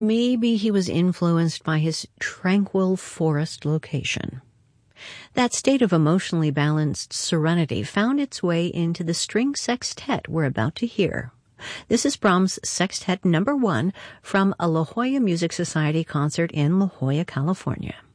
Maybe he was influenced by his tranquil forest location. That state of emotionally balanced serenity found its way into the string sextet we're about to hear. This is Brahms' Sextet No. 1 from a La Jolla Music Society concert in La Jolla, California.